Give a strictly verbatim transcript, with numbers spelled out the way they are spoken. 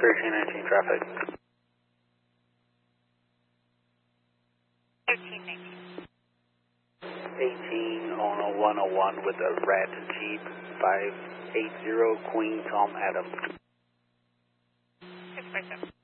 thirteen nineteen traffic. thirteen nineteen. eighteen on a one oh one with a red Jeep, five eight zero Queen Tom Adams. six five seven.